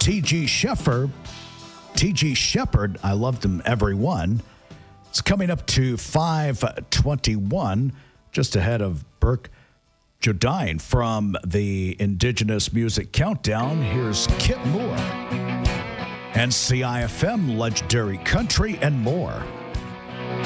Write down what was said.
T.G. Shepherd. T.G. Shepherd, I loved them every one. It's coming up to 5:21, just ahead of Burke Jodine from the Indigenous Music Countdown. Here's Kip Moore and CIFM, Legendary Country, and more.